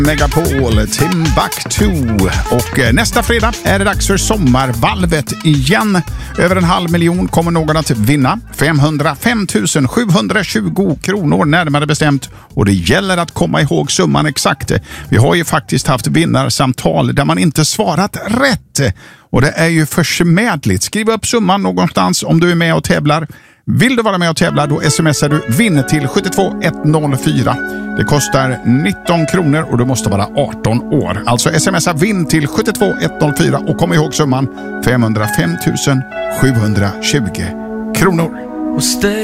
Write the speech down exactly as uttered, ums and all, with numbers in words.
Megapol, Timbuktu. Och nästa fredag är det dags för sommarvalvet igen. Över en halv miljon kommer någon att vinna. femhundrafem tusen sjuhundratjugo kronor närmare bestämt. Och det gäller att komma ihåg summan exakt. Vi har ju faktiskt haft vinnarsamtal där man inte svarat rätt. Och det är ju försmädligt. Skriv upp summan någonstans om du är med och tävlar. Vill du vara med och tävla, då smsar du vinn till sju två ett noll fyra. Det kostar nitton kronor och du måste vara arton år. Alltså smsa vinn till sju två ett noll fyra och kom ihåg summan femhundrafem tusen sjuhundratjugo kronor.